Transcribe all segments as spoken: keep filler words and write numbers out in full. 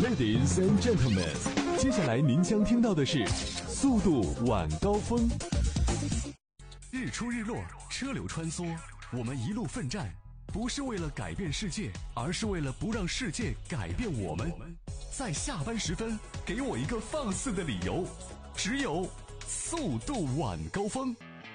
Ladies and gentlemen， 接下来您将听到的是速度晚高峰。日出日落，车流穿梭，我们一路奋战，不是为了改变世界，而是为了不让世界改变我们。在下班时分，给我一个放肆的理由，只有速度晚高峰。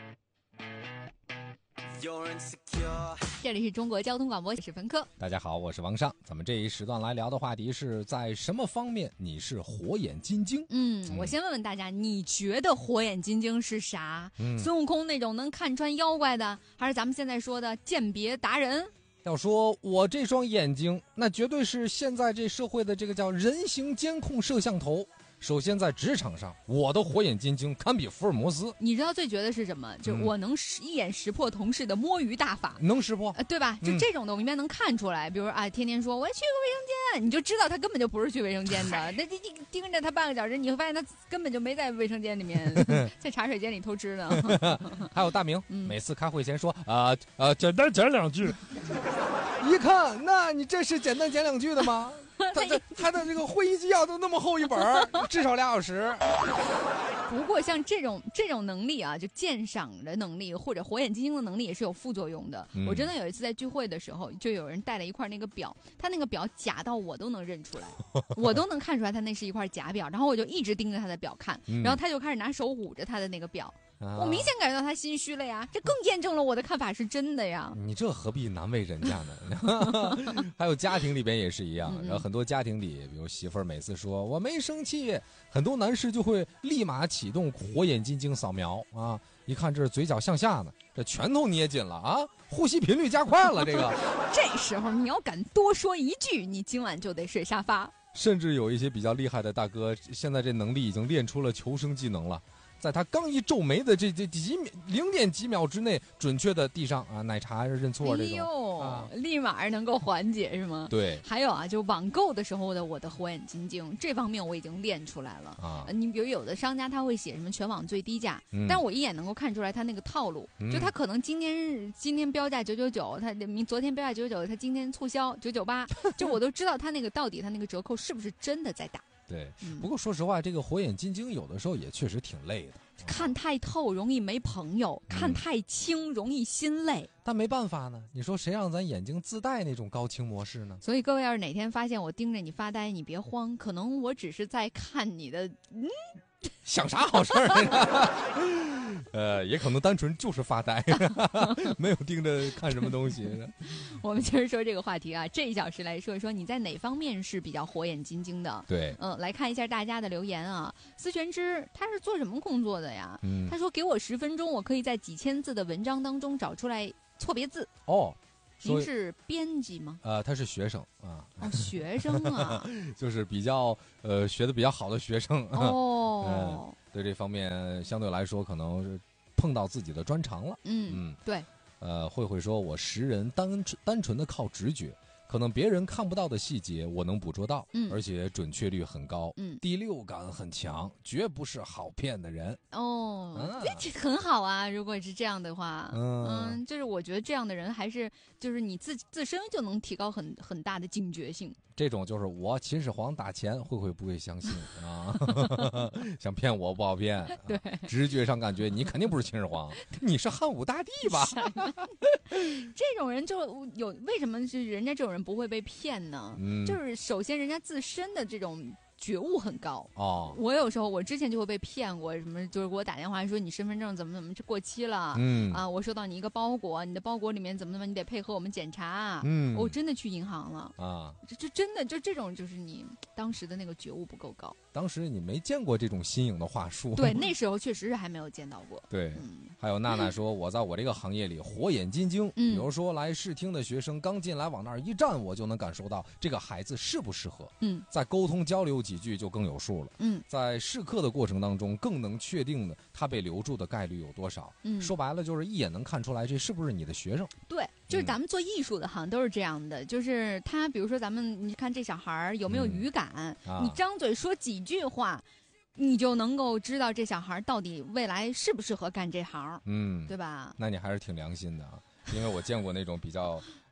这里是中国交通广播，我是冯科。 大家好，我是王尚。咱们这一时段来聊的话题是在什么方面你是火眼金睛？ 嗯，我先问问大家，你觉得火眼金睛是啥？嗯、孙悟空那种能看穿妖怪的，还是咱们现在说的鉴别达人？ 要说我这双眼睛，那绝对是现在这社会的这个叫人形监控摄像头。首先在职场上，我的火眼金睛堪比福尔摩斯。 你知道最绝的是什么？就我能一眼识破同事的摸鱼大法。 能识破、 呃、对吧？就这种的我应该能看出来。嗯、比如啊，天天说我要去个卫生间，你就知道他根本就不是去卫生间的。那你盯着他半个小时，你会发现他根本就没在卫生间里面，在茶水间里偷吃呢。 还有大明、嗯、每次开会前说啊呃, 呃简单讲两句，一看那你这是简单讲两句的吗？他的他的这个会议纪要都那么厚一本，至少俩小时。 不过像这种这种能力啊，就鉴赏的能力或者火眼金睛的能力也是有副作用的。嗯、我真的有一次在聚会的时候，就有人带了一块那个表，他那个表假到我都能认出来，我都能看出来他那是一块假表，然后我就一直盯着他的表看，嗯、然后他就开始拿手捂着他的那个表。啊、我明显感觉到他心虚了呀，这更验证了我的看法是真的呀。 你这何必难为人家呢？还有家庭里边也是一样，嗯嗯然后很多家庭里，比如媳妇儿每次说我没生气，很多男士就会立马启动火眼金睛扫描啊，一看这是嘴角向下呢，这拳头捏紧了啊，呼吸频率加快了，这个这时候你要敢多说一句，你今晚就得睡沙发。 甚至有一些比较厉害的大哥，现在这能力已经练出了求生技能了。在他刚一皱眉的这这几秒零点几秒之内，准确的递上啊奶茶认错这种，哎呦啊、立马能够缓解是吗？ 对。 还有啊，就网购的时候的我的火眼金睛这方面我已经练出来了啊。你比如有的商家他会写什么全网最低价，嗯、但我一眼能够看出来他那个套路，嗯、就他可能今天今天标价九九九，他明昨天标价九九九，他今天促销九九八，就我都知道他那个到底他那个折扣是不是真的在打。 对，不过说实话，这个火眼金睛有的时候也确实挺累的。 看太透容易没朋友，嗯、看太清容易心累。 但没办法呢，你说谁让咱眼睛自带那种高清模式呢？ 所以各位要是哪天发现我盯着你发呆，你别慌，可能我只是在看你的，嗯， 想啥好事儿？呃，也可能单纯就是发呆，没有盯着看什么东西。 我们接着说这个话题啊，这一小时来说一说你在哪方面是比较火眼金睛的？ 对， 嗯、呃，来看一下大家的留言啊。思璇之他是做什么工作的呀？嗯，他说给我十分钟，我可以在几千字的文章当中找出来错别字。 哦。 您是编辑吗？ 呃，他是学生啊。 哦，学生啊， 就是比较呃学的比较好的学生。 哦、 嗯，对这方面相对来说可能是碰到自己的专长了。 嗯嗯，对。 呃，慧慧说，我识人单单纯的靠直觉。可能别人看不到的细节我能捕捉到，嗯，而且准确率很高，嗯，第六感很强，绝不是好骗的人。 哦，嗯、这很好啊，如果是这样的话，嗯, 嗯，就是我觉得这样的人还是就是你自自身就能提高很很大的警觉性。 这种就是我秦始皇打钱，慧慧不会相信啊，想骗我不好骗， 对， 直觉上感觉你肯定不是秦始皇，你是汉武大帝吧？ 这种人就有为什么是人家这种人不会被骗呢？嗯，就是首先人家自身的这种觉悟很高哦。我有时候我之前就会被骗过，什么就是给我打电话说你身份证怎么怎么过期了，嗯啊，我收到你一个包裹，你的包裹里面怎么怎么，你得配合我们检查，嗯，我真的去银行了啊，这这真的就这种就是你当时的那个觉悟不够高。 当时你没见过这种新颖的话术， 对，那时候确实是还没有见到过。 对，嗯、还有娜娜说，我在我这个行业里火眼金睛，嗯、比如说来试听的学生刚进来往那儿一站，我就能感受到这个孩子适不适合，嗯，在沟通交流几句就更有数了，嗯，在试课的过程当中更能确定的他被留住的概率有多少，嗯，说白了就是一眼能看出来这是不是你的学生。 对，就是咱们做艺术的好像都是这样的，就是他比如说咱们你看这小孩有没有语感，嗯啊、你张嘴说几句话你就能够知道这小孩到底未来适不适合干这行，嗯，对吧？ 那你还是挺良心的啊，因为我见过那种比较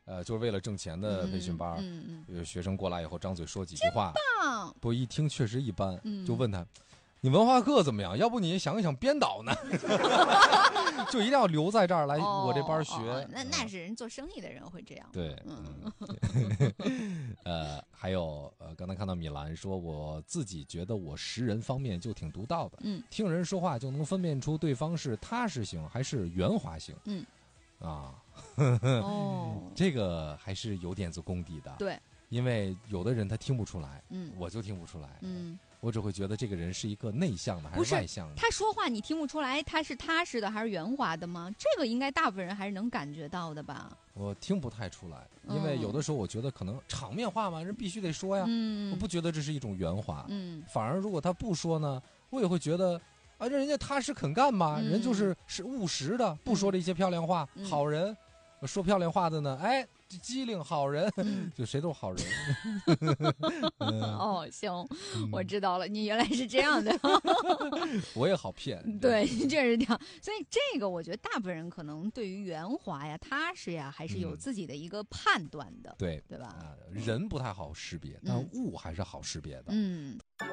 呃，就是为了挣钱的培训班，嗯嗯，学生过来以后张嘴说几句话，不一听确实一般，嗯、就问他，你文化课怎么样？要不你想一想编导呢？就一定要留在这儿来我这班学。 哦哦、那那是人做生意的人会这样。 对，嗯，呃，还有呃，刚才看到米兰说，我自己觉得我识人方面就挺独到的，嗯，听人说话就能分辨出对方是踏实型还是圆滑型，嗯，啊，哦，这个还是有点子功底的。 对， 因为有的人他听不出来，嗯，我就听不出来，嗯。我只会觉得这个人是一个内向的还是外向的。 他说话你听不出来他是踏实的还是圆滑的吗？这个应该大部分人还是能感觉到的吧。 我听不太出来，因为有的时候我觉得可能场面话嘛，人必须得说呀，嗯、我不觉得这是一种圆滑，嗯，反而如果他不说呢，我也会觉得啊，这人家踏实肯干嘛，嗯、人就是是务实的，不说这些漂亮话，嗯、好人。说漂亮话的呢，哎，机灵好人，嗯、就谁都是好人。 嗯、哦，行，嗯、我知道了，你原来是这样的。 我也好骗。 对，确实这样。所以这个我觉得大部分人可能对于圆滑呀、踏实呀，还是有自己的一个判断的。 对， 对吧？ 呃，人不太好识别，但物还是好识别的。 嗯。